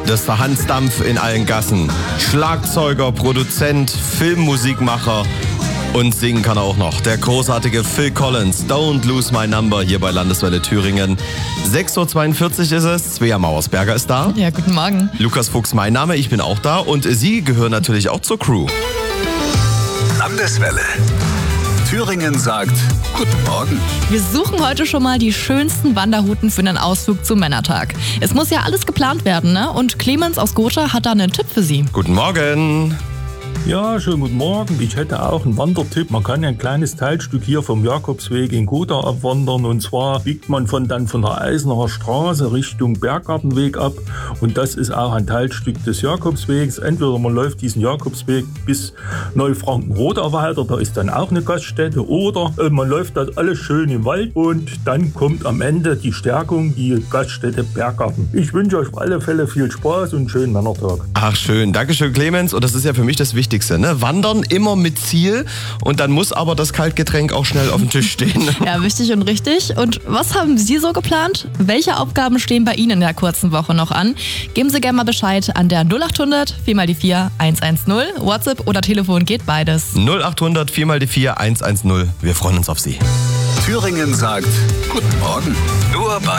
Das ist der Hans Dampf in allen Gassen. Schlagzeuger, Produzent, Filmmusikmacher und singen kann er auch noch. Der großartige Phil Collins, Don't Lose My Number, hier bei Landeswelle Thüringen. 6.42 Uhr ist es, Svea Mauersberger ist da. Ja, guten Morgen. Lukas Fuchs, mein Name, ich bin auch da und Sie gehören natürlich auch zur Crew. Landeswelle. Thüringen sagt Guten Morgen. Wir suchen heute schon mal die schönsten Wanderrouten für einen Ausflug zum Männertag. Es muss ja alles geplant werden, ne? Und Clemens aus Gotha hat da einen Tipp für Sie. Guten Morgen. Ja, schönen guten Morgen. Ich hätte auch einen Wandertipp. Man kann ein kleines Teilstück hier vom Jakobsweg in Gotha abwandern. Und zwar biegt man von der Eisenacher Straße Richtung Berggartenweg ab. Und das ist auch ein Teilstück des Jakobswegs. Entweder man läuft diesen Jakobsweg bis Neufrankenroda weiter, da ist dann auch eine Gaststätte. Oder man läuft das alles schön im Wald und dann kommt am Ende die Stärkung, die Gaststätte Berggarten. Ich wünsche euch auf alle Fälle viel Spaß und einen schönen Männertag. Ach schön, Dankeschön Clemens. Und das ist ja für mich das Wichtigste, ne? Wandern immer mit Ziel und dann muss aber das Kaltgetränk auch schnell auf dem Tisch stehen. Ja, wichtig und richtig. Und was haben Sie so geplant? Welche Aufgaben stehen bei Ihnen in der kurzen Woche noch an? Geben Sie gerne mal Bescheid an der 0800 4x4 110. WhatsApp oder Telefon geht beides. 0800 4x4 110. Wir freuen uns auf Sie. Thüringen sagt Guten Morgen. Nur bei